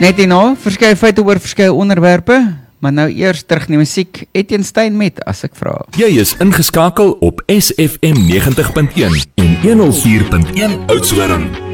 Net hierna, verskeie feite oor verskeie onderwerpe, maar nou eers terug in die musiek, Etienne Stein met As ek vra. Jy is ingeskakel op SFM 90.1 en 104.1 Oudtshoorn.